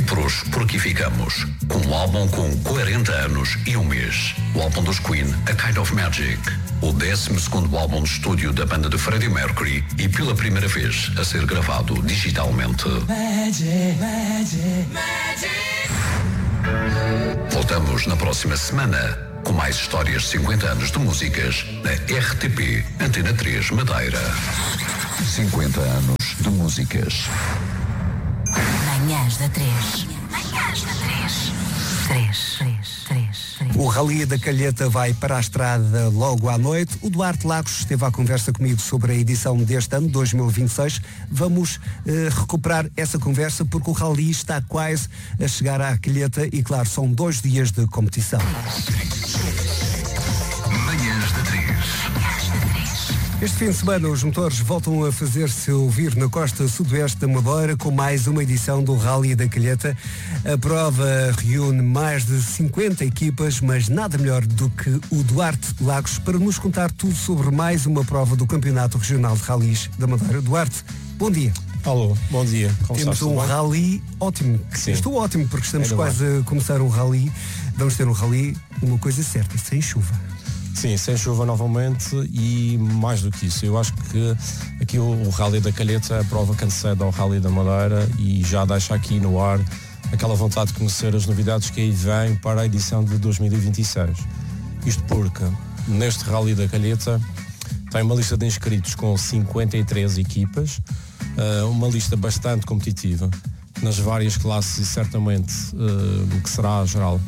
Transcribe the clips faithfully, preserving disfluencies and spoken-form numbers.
por hoje, por aqui ficamos. Com um álbum com quarenta anos e um mês. O álbum dos Queen, A Kind of Magic. O décimo segundo álbum de estúdio da banda de Freddie Mercury e pela primeira vez a ser gravado digitalmente. Magic, magic, magic. Voltamos na próxima semana com mais histórias de cinquenta anos de músicas na R T P Antena três Madeira. cinquenta anos de músicas. Manhãs da três. Manhãs da três. três, três, três. O Rally da Calheta vai para a estrada logo à noite. O Duarte Lagos esteve à conversa comigo sobre a edição deste ano, dois mil e vinte e seis. Vamos uh, recuperar essa conversa porque o Rally está quase a chegar à Calheta e, claro, são dois dias de competição. Manhãs da três. Este fim de semana os motores voltam a fazer-se ouvir na costa sudoeste da Madeira com mais uma edição do Rally da Calheta. A prova reúne mais de cinquenta equipas, mas nada melhor do que o Duarte Lagos para nos contar tudo sobre mais uma prova do Campeonato Regional de Rallys da Madeira. Duarte, bom dia. Alô, bom dia. Como Temos um estás, rally ótimo. Sim. Estou ótimo porque estamos Ainda quase bem. a começar um rally. Vamos ter um rally, uma coisa certa, sem chuva. Sim, sem chuva novamente e mais do que isso. Eu acho que aqui o, o Rally da Calheta é a prova que antecede ao Rally da Madeira e já deixa aqui no ar aquela vontade de conhecer as novidades que aí vêm para a edição de dois mil e vinte e seis. Isto porque neste Rally da Calheta tem uma lista de inscritos com cinquenta e três equipas, uma lista bastante competitiva nas várias classes e certamente que será a geral.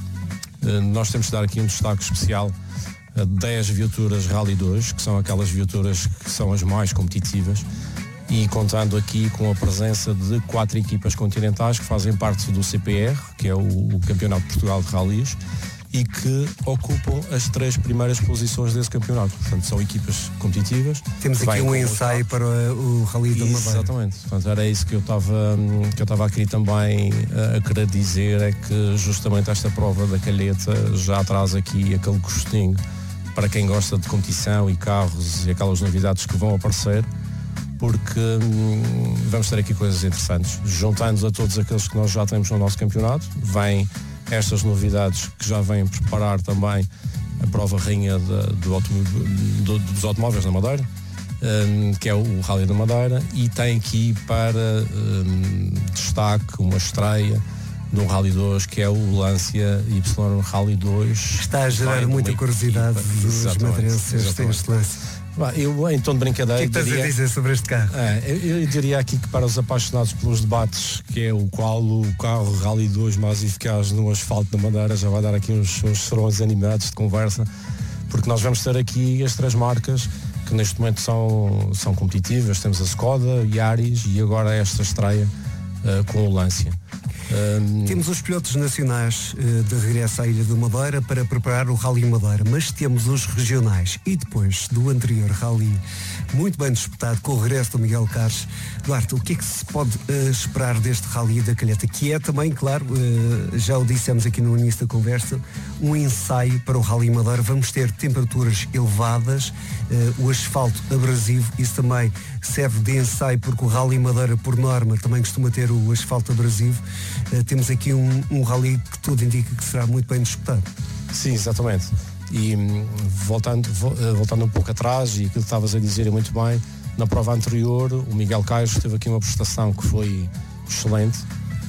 Nós temos de dar aqui um destaque especial a dez viaturas Rally dois, que são aquelas viaturas que são as mais competitivas, e contando aqui com a presença de quatro equipas continentais que fazem parte do C P R, que é o, o Campeonato de Portugal de Rallys, e que ocupam as três primeiras posições desse campeonato. Portanto, são equipas competitivas. Temos aqui um ensaio para o Rally da Madeira. Exatamente. Portanto, era isso que eu estava que eu estava aqui também a querer dizer, é que justamente esta prova da Calheta já traz aqui aquele gostinho para quem gosta de competição e carros e aquelas novidades que vão aparecer, porque hum, vamos ter aqui coisas interessantes. Juntando-nos a todos aqueles que nós já temos no nosso campeonato, vêm estas novidades que já vêm preparar também a prova rainha de, do automó- do, dos automóveis da Madeira, hum, que é o Rally da Madeira, e tem aqui para hum, destaque uma estreia no Rally dois, que é o Lancia Y Rally dois. Está a gerar muita curiosidade dos madeirenses este Lancia. Eu, em tom de brincadeira, o que é que diria, estás a dizer sobre este carro? É, eu, eu diria aqui que para os apaixonados pelos debates, que é o qual o carro Rally dois mais eficaz no asfalto da Madeira, já vai dar aqui uns, uns serões animados de conversa, porque nós vamos ter aqui as três marcas que neste momento são, são competitivas. Temos a Skoda, Yaris e agora esta estreia uh, com o Lancia. Um... Temos os pilotos nacionais uh, de regresso à Ilha da Madeira para preparar o Rally Madeira, mas temos os regionais e depois do anterior Rally muito bem disputado com o regresso do Miguel Carlos. Duarte, o que é que se pode uh, esperar deste Rally da Calheta, que é também, claro, uh, já o dissemos aqui no início da conversa, um ensaio para o Rally Madeira. Vamos ter temperaturas elevadas, uh, o asfalto abrasivo, isso também serve de ensaio porque o Rally Madeira, por norma, também costuma ter o asfalto abrasivo. Uh, temos aqui um, um rally que tudo indica que será muito bem disputado. Sim, exatamente. E voltando, voltando um pouco atrás, e aquilo que estavas a dizer é muito bem, na prova anterior o Miguel Caio teve aqui uma prestação que foi excelente.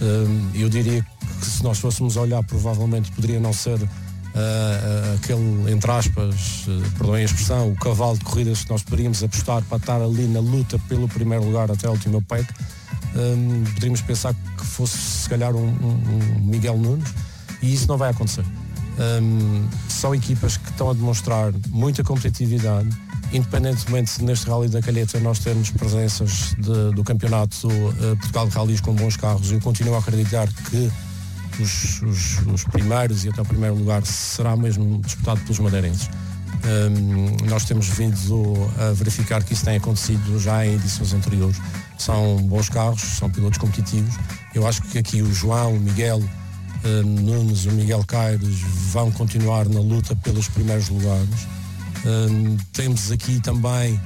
Eu diria que se nós fôssemos olhar, provavelmente poderia não ser uh, uh, aquele, entre aspas, uh, perdoem a expressão, o cavalo de corridas que nós poderíamos apostar para estar ali na luta pelo primeiro lugar até a última P E C. Um, poderíamos pensar que fosse se calhar um, um, um Miguel Nunes, e isso não vai acontecer. Um, são equipas que estão a demonstrar muita competitividade, independentemente neste Rally da Calheta nós termos presenças de, do campeonato uh, Portugal de Rallys com bons carros. Eu continuo a acreditar que os, os, os primeiros e até o primeiro lugar será mesmo disputado pelos madeirenses. Um, nós temos vindo a verificar que isso tem acontecido já em edições anteriores. São bons carros, são pilotos competitivos. Eu acho que aqui o João, o Miguel um, Nunes, o Miguel Caires vão continuar na luta pelos primeiros lugares. Um, temos aqui também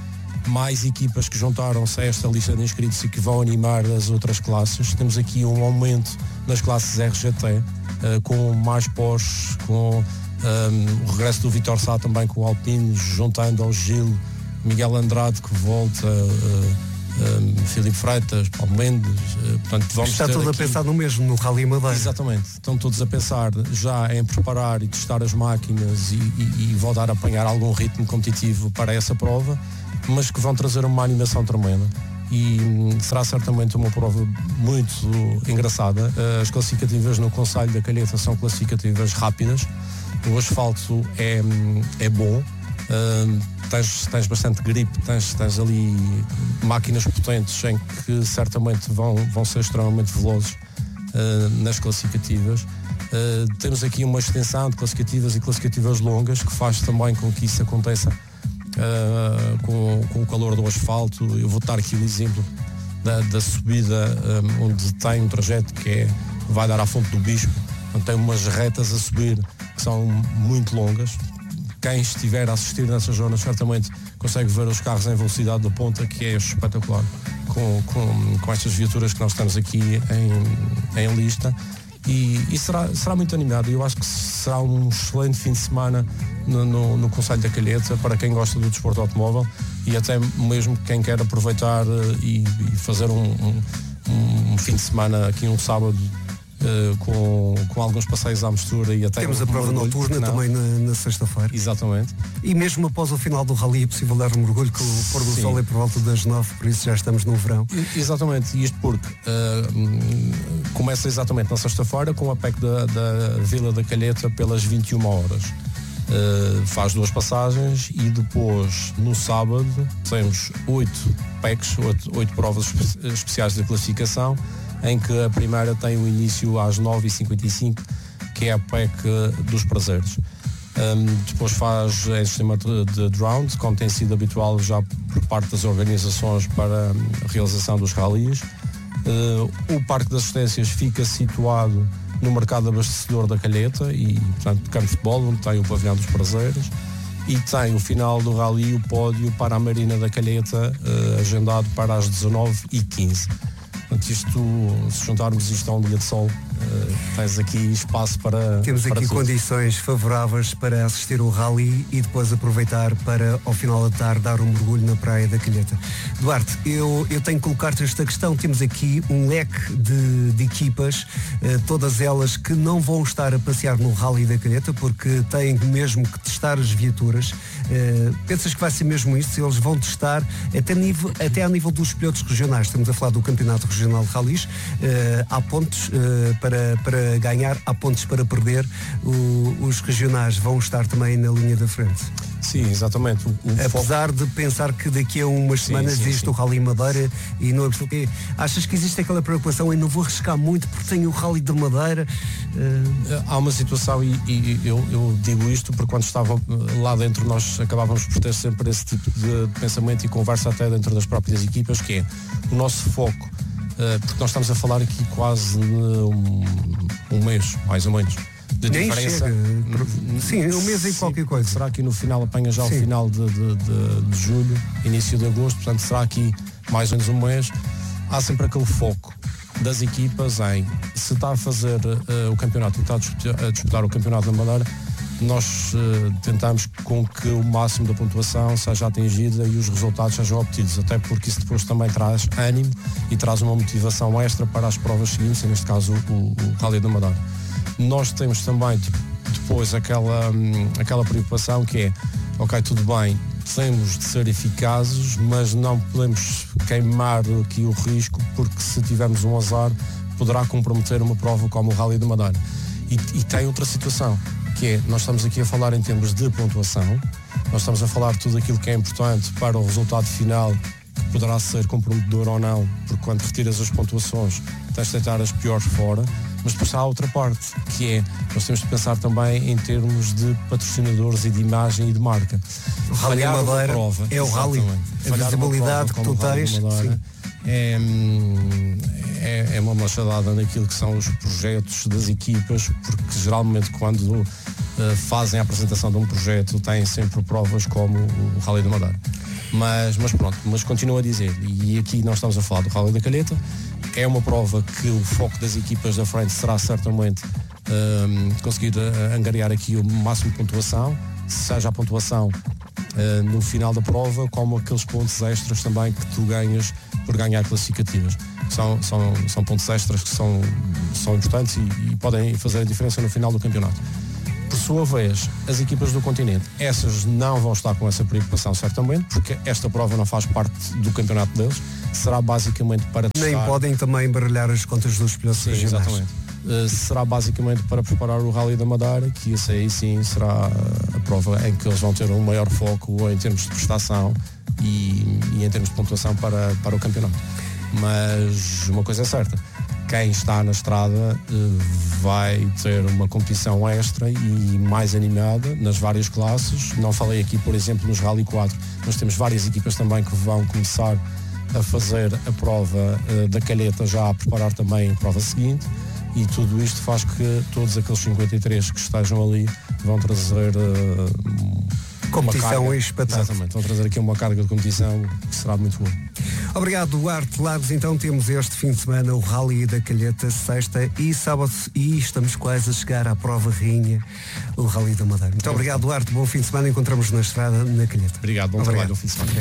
mais equipas que juntaram-se a esta lista de inscritos e que vão animar as outras classes. Temos aqui um aumento nas classes R G T, uh, com mais Porsche, com um, o regresso do Vitor Sá também com o Alpine, juntando ao Gil, Miguel Andrade que volta, uh, um, Filipe Freitas, Paulo Mendes, uh, portanto vamos Está tudo aqui... a pensar no mesmo, no Rally Madeira. Exatamente, estão todos a pensar já em preparar e testar as máquinas e, e, e voltar a apanhar algum ritmo competitivo para essa prova, mas que vão trazer uma animação tremenda e hum, será certamente uma prova muito engraçada. As classificativas no Conselho da Calheta são classificativas rápidas, o asfalto é, é bom, hum, tens, tens bastante gripe, tens, tens ali máquinas potentes em que certamente vão, vão ser extremamente velozes uh, nas classificativas. Uh, temos aqui uma extensão de classificativas e classificativas longas que faz também com que isso aconteça Uh, com, com o calor do asfalto. Eu vou dar aqui o exemplo da, da subida um, onde tem um trajeto que é, vai dar à Fonte do Bispo, onde tem umas retas a subir que são muito longas. Quem estiver a assistir nessas zonas certamente consegue ver os carros em velocidade da ponta, que é espetacular com, com, com estas viaturas que nós temos aqui em, em lista. E, e será, será muito animado. Eu acho que será um excelente fim de semana no, no, no Conselho da Calheta para quem gosta do desporto automóvel e até mesmo quem quer aproveitar e, e fazer um, um, um fim de semana aqui um sábado uh, com, com alguns passeios à mistura e até temos um, a prova um noturna também na, na sexta-feira. Exatamente. E mesmo após o final do rally é possível dar um mergulho, que o pôr do sol é por volta das nove, por isso já estamos no verão. Exatamente, e isto porque uh, começa exatamente na sexta-feira com a P E C da, da Vila da Calheta pelas vinte e uma horas. Uh, faz duas passagens e depois no sábado temos oito P E Cs, oito, oito provas espe- especiais de classificação, em que a primeira tem o início às nove e cinquenta e cinco, que é a P E C dos prazeres. Um, depois faz em sistema de, de round, como tem sido habitual já por parte das organizações para a realização dos rallies. Uh, o Parque das Assistências fica situado no mercado abastecedor da Calheta e, portanto, campo de futebol, onde tem o pavilhão dos prazeres, e tem o final do rally e o pódio para a Marina da Calheta, uh, agendado para as dezanove e quinze. Portanto, isto, se juntarmos isto a um dia de sol, uh, tens aqui espaço para... Temos para aqui tudo. Condições favoráveis para assistir ao rally e depois aproveitar para, ao final da tarde, dar um mergulho na praia da Calheta. Duarte, eu, eu tenho que colocar-te esta questão. Temos aqui um leque de, de equipas, uh, todas elas que não vão estar a passear no rally da Calheta porque têm mesmo que testar as viaturas. Uh, pensas que vai ser mesmo isto? Eles vão testar até, nível, até a nível dos pilotos regionais. Estamos a falar do Campeonato Regional de Rallys. Uh, há pontos uh, para, para ganhar, há pontos para perder. O, os regionais vão estar também na linha da frente. Sim, exatamente. O, o Apesar foco... de pensar que daqui a umas sim, semanas sim, existe sim. o Rally Madeira e não é porque achas que existe aquela preocupação em não vou arriscar muito porque tenho o Rally de Madeira? Uh... Há uma situação e, e eu, eu digo isto porque quando estava lá dentro nós acabávamos por ter sempre esse tipo de pensamento e conversa até dentro das próprias equipas, que é o nosso foco, uh, porque nós estamos a falar aqui quase um, um mês, mais ou menos, de Nem diferença. Chega. Sim, um mês e qualquer coisa. Será que no final apanha já Sim. o final de, de, de, de julho, início de agosto, portanto será aqui mais ou menos um mês. Há sempre aquele foco das equipas em, se está a fazer uh, o campeonato, está a disputar, a disputar o campeonato da Madeira, nós uh, tentamos com que o máximo da pontuação seja atingida e os resultados sejam obtidos, até porque isso depois também traz ânimo e traz uma motivação extra para as provas seguintes, e neste caso o, o, o Rally da Madeira. Nós temos também depois aquela, aquela preocupação que é, ok, tudo bem, temos de ser eficazes, mas não podemos queimar aqui o risco, porque se tivermos um azar poderá comprometer uma prova como o Rally da Madeira. E, e tem outra situação, que é, nós estamos aqui a falar em termos de pontuação, nós estamos a falar de tudo aquilo que é importante para o resultado final, que poderá ser comprometedor ou não, porque quando retiras as pontuações tens de tentar as piores fora, mas depois há outra parte, que é, nós temos de pensar também em termos de patrocinadores e de imagem e de marca. O Rally Falhar uma Madeira prova, é o rally, a Falhar visibilidade que tu tens, é, é, é uma machadada naquilo que são os projetos das equipas, porque geralmente quando uh, fazem a apresentação de um projeto têm sempre provas como o Rally da Madeira. Mas, mas pronto, mas continuo a dizer, e aqui nós estamos a falar do Rally da Calheta, é uma prova que o foco das equipas da frente será certamente um, conseguir uh, angariar aqui o máximo de pontuação, seja a pontuação uh, no final da prova, como aqueles pontos extras também que tu ganhas por ganhar classificativas. São, são, são pontos extras que são, são importantes e, e podem fazer a diferença no final do campeonato. Por sua vez, as equipas do continente, essas não vão estar com essa preocupação certamente, porque esta prova não faz parte do campeonato deles, será basicamente para testar... Nem podem também baralhar as contas dos pilotos regionais. Exatamente. Uh, será basicamente para preparar o Rally da Madeira, que esse aí sim será a prova em que eles vão ter um maior foco em termos de prestação e, e em termos de pontuação para, para o campeonato. Mas uma coisa é certa, quem está na estrada uh, vai ter uma competição extra e mais animada nas várias classes. Não falei aqui, por exemplo, nos Rally quatro, nós temos várias equipas também que vão começar a fazer a prova uh, da Calheta, já a preparar também a prova seguinte, e tudo isto faz que todos aqueles cinquenta e três que estejam ali vão trazer uh, competição e espetáculo. Exatamente, vão trazer aqui uma carga de competição que será muito boa. Obrigado, Duarte Lagos. Então temos este fim de semana o Rally da Calheta, sexta e sábado, e estamos quase a chegar à prova rainha, o Rally da Madeira. Muito obrigado, Duarte. Bom fim de semana. Encontramos na estrada na Calheta. Obrigado, bom obrigado. trabalho, bom fim de semana.